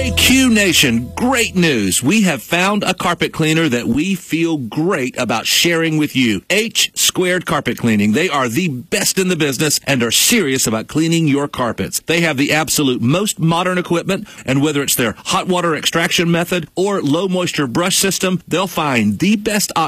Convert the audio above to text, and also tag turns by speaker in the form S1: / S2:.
S1: Q Nation, great news. We have found a carpet cleaner that we feel great about sharing with you. H Squared Carpet Cleaning. They are the best in the business and are serious about cleaning your carpets. They have the absolute most modern equipment, and whether it's their hot water extraction method or low moisture brush system, they'll find the best option